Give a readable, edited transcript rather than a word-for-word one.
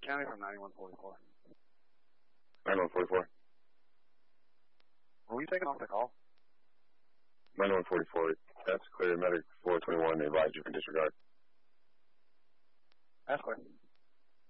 County from 9144. 9144. Were we taking off the call? 9144. That's clear. Medic 421. They advise you for disregard. That's clear.